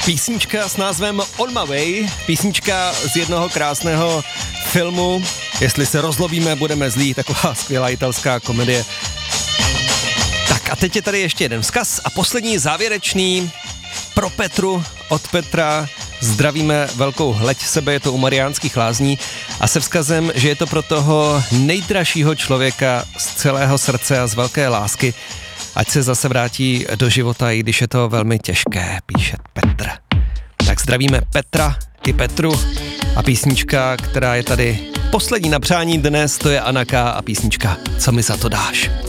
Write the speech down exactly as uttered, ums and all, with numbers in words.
Písnička s názvem On My Way, písnička z jednoho krásného filmu Jestli se rozlobíme, budeme zlí, taková skvělá italská komedie. Tak a teď je tady ještě jeden vzkaz a poslední závěrečný pro Petru od Petra. Zdravíme velkou hleď sebe, je to u Mariánských Lázní a se vzkazem, že je to pro toho nejdražšího člověka z celého srdce a z velké lásky, ať se zase vrátí do života, i když je to velmi těžké, píše Petr. Tak zdravíme Petra i Petru a písnička, která je tady poslední na přání dnes, to je Anaka a písnička Co mi za to dáš.